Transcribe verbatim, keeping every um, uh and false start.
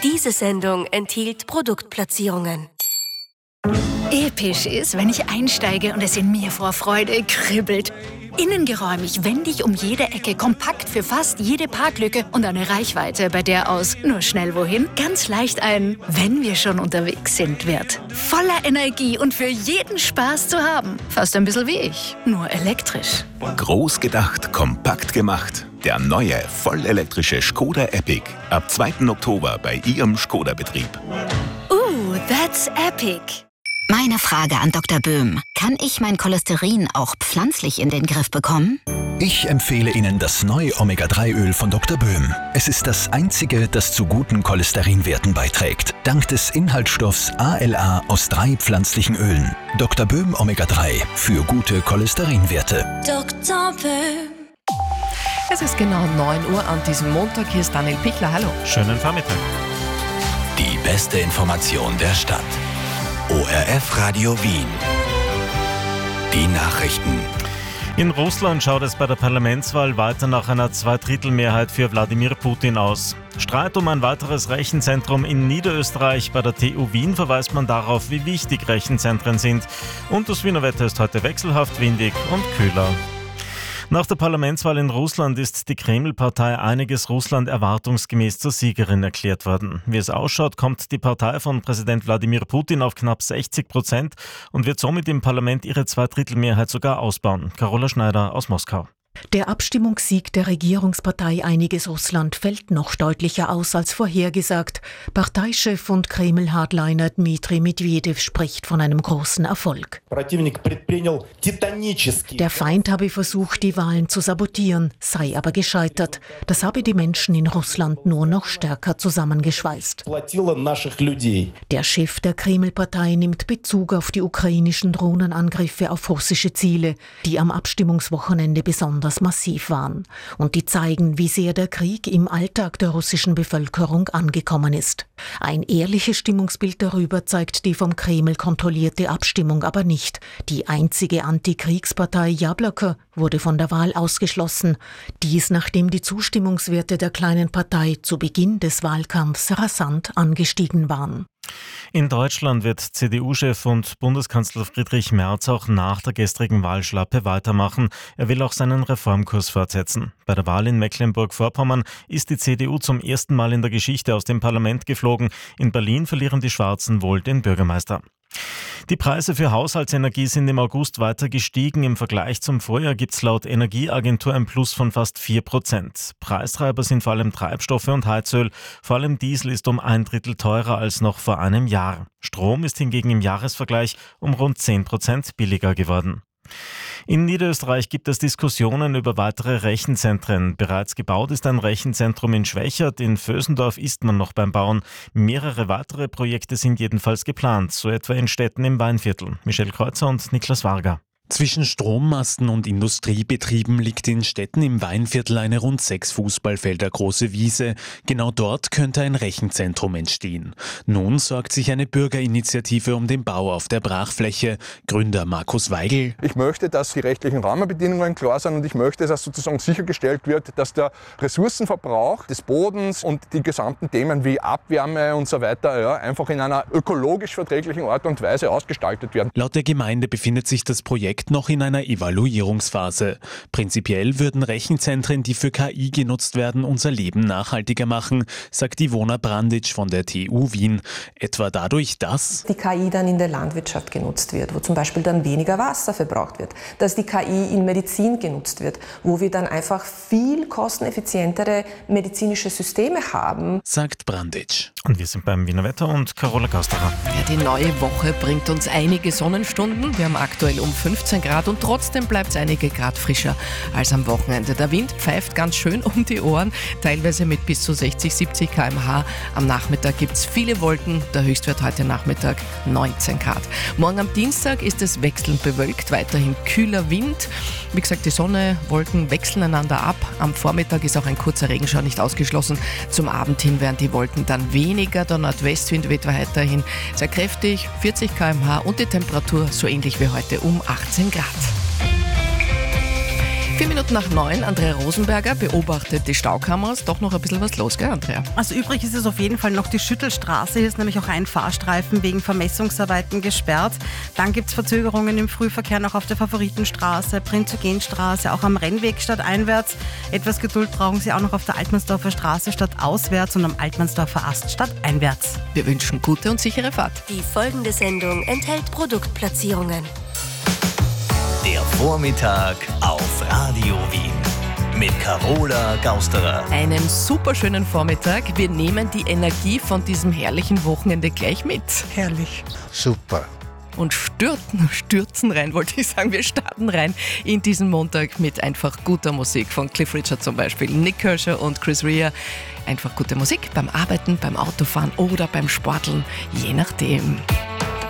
Diese Sendung enthielt Produktplatzierungen. Episch ist, wenn ich einsteige und es in mir vor Freude kribbelt. Innengeräumig, wendig um jede Ecke, kompakt für fast jede Parklücke und eine Reichweite, bei der aus nur schnell wohin ganz leicht ein "Wenn wir schon unterwegs sind" wird. Voller Energie und für jeden Spaß zu haben. Fast ein bisschen wie ich, nur elektrisch. Groß gedacht, kompakt gemacht. Der neue, vollelektrische Skoda Epic. Ab zweiten Oktober bei Ihrem Skoda-Betrieb. Ooh, that's epic. Meine Frage an Doktor Böhm. Kann ich mein Cholesterin auch pflanzlich in den Griff bekommen? Ich empfehle Ihnen das neue Omega drei Öl von Doktor Böhm. Es ist das einzige, das zu guten Cholesterinwerten beiträgt. Dank des Inhaltsstoffs A L A aus drei pflanzlichen Ölen. Doktor Böhm Omega drei für gute Cholesterinwerte. Doktor Böhm. Es ist genau neun Uhr an diesem Montag. Hier ist Daniel Pichler. Hallo. Schönen Vormittag. Die beste Information der Stadt. O R F Radio Wien. Die Nachrichten. In Russland schaut es bei der Parlamentswahl weiter nach einer Zweidrittelmehrheit für Wladimir Putin aus. Streit um ein weiteres Rechenzentrum in Niederösterreich. Bei der T U Wien verweist man darauf, wie wichtig Rechenzentren sind. Und das Wiener Wetter ist heute wechselhaft windig und kühler. Nach der Parlamentswahl in Russland ist die Kreml-Partei Einiges Russland erwartungsgemäß zur Siegerin erklärt worden. Wie es ausschaut, kommt die Partei von Präsident Wladimir Putin auf knapp sechzig Prozent und wird somit im Parlament ihre Zweidrittelmehrheit sogar ausbauen. Carola Schneider aus Moskau. Der Abstimmungssieg der Regierungspartei Einiges Russland fällt noch deutlicher aus als vorhergesagt. Parteichef und Kreml-Hardliner Dmitri Medvedev spricht von einem großen Erfolg. Der Feind habe versucht, die Wahlen zu sabotieren, sei aber gescheitert. Das habe die Menschen in Russland nur noch stärker zusammengeschweißt. Der Chef der Kreml-Partei nimmt Bezug auf die ukrainischen Drohnenangriffe auf russische Ziele, die am Abstimmungswochenende besonders massiv waren. Und die zeigen, wie sehr der Krieg im Alltag der russischen Bevölkerung angekommen ist. Ein ehrliches Stimmungsbild darüber zeigt die vom Kreml kontrollierte Abstimmung aber nicht. Die einzige Antikriegspartei Jabloko wurde von der Wahl ausgeschlossen. Dies, nachdem die Zustimmungswerte der kleinen Partei zu Beginn des Wahlkampfs rasant angestiegen waren. In Deutschland wird C D U-Chef und Bundeskanzler Friedrich Merz auch nach der gestrigen Wahlschlappe weitermachen. Er will auch seinen Reformkurs fortsetzen. Bei der Wahl in Mecklenburg-Vorpommern ist die C D U zum ersten Mal in der Geschichte aus dem Parlament geflogen. In Berlin verlieren die Schwarzen wohl den Bürgermeister. Die Preise für Haushaltsenergie sind im August weiter gestiegen. Im Vergleich zum Vorjahr gibt es laut Energieagentur ein Plus von fast vier Prozent. Preistreiber sind vor allem Treibstoffe und Heizöl. Vor allem Diesel ist um ein Drittel teurer als noch vor einem Jahr. Strom ist hingegen im Jahresvergleich um rund zehn Prozent billiger geworden. In Niederösterreich gibt es Diskussionen über weitere Rechenzentren. Bereits gebaut ist ein Rechenzentrum in Schwächert. In Vösendorf ist man noch beim Bauen. Mehrere weitere Projekte sind jedenfalls geplant, so etwa in Städten im Weinviertel. Michelle Kreuzer und Niklas Varga. Zwischen Strommasten und Industriebetrieben liegt in Städten im Weinviertel eine rund sechs Fußballfelder große Wiese. Genau dort könnte ein Rechenzentrum entstehen. Nun sorgt sich eine Bürgerinitiative um den Bau auf der Brachfläche. Gründer Markus Weigel: Ich möchte, dass die rechtlichen Rahmenbedingungen klar sind und ich möchte, dass sozusagen sichergestellt wird, dass der Ressourcenverbrauch des Bodens und die gesamten Themen wie Abwärme und so weiter ja, einfach in einer ökologisch verträglichen Art und Weise ausgestaltet werden. Laut der Gemeinde befindet sich das Projekt noch in einer Evaluierungsphase. Prinzipiell würden Rechenzentren, die für K I genutzt werden, unser Leben nachhaltiger machen, sagt Ivona Branditsch von der T U Wien. Etwa dadurch, dass die K I dann in der Landwirtschaft genutzt wird, wo zum Beispiel dann weniger Wasser verbraucht wird, dass die K I in Medizin genutzt wird, wo wir dann einfach viel kosteneffizientere medizinische Systeme haben, sagt Branditsch. Und wir sind beim Wiener Wetter und Carola Gasterer. Ja, die neue Woche bringt uns einige Sonnenstunden. Wir haben aktuell um fünfzehn Grad und trotzdem bleibt es einige Grad frischer als am Wochenende. Der Wind pfeift ganz schön um die Ohren, teilweise mit bis zu sechzig, siebzig Kilometer pro Stunde. Am Nachmittag gibt es viele Wolken, der Höchstwert heute Nachmittag neunzehn Grad. Morgen am Dienstag ist es wechselnd bewölkt, weiterhin kühler Wind. Wie gesagt, die Sonne, Wolken wechseln einander ab. Am Vormittag ist auch ein kurzer Regenschauer nicht ausgeschlossen. Zum Abend hin werden die Wolken dann weniger. Der Nordwestwind weht weiterhin sehr kräftig, vierzig Kilometer pro Stunde und die Temperatur so ähnlich wie heute um achtzehn Grad. Vier Minuten nach neun, Andrea Rosenberger beobachtet die Staukammer. Ist doch noch ein bisschen was los, gell, Andrea? Also übrig ist es auf jeden Fall noch die Schüttelstraße. Hier ist nämlich auch ein Fahrstreifen wegen Vermessungsarbeiten gesperrt. Dann gibt es Verzögerungen im Frühverkehr noch auf der Favoritenstraße, Prinz-Eugen-Straße, auch am Rennweg stadteinwärts. Etwas Geduld brauchen Sie auch noch auf der Altmannsdorfer Straße stadtauswärts und am Altmannsdorfer Ast stadteinwärts. Wir wünschen gute und sichere Fahrt. Die folgende Sendung enthält Produktplatzierungen. Der Vormittag auf Radio Wien mit Carola Gausterer. Einen super schönen Vormittag. Wir nehmen die Energie von diesem herrlichen Wochenende gleich mit. Herrlich. Super. Und stürzen, stürzen rein, wollte ich sagen. Wir starten rein in diesen Montag mit einfach guter Musik von Cliff Richard zum Beispiel, Nick Kershaw und Chris Rea. Einfach gute Musik beim Arbeiten, beim Autofahren oder beim Sporteln, je nachdem.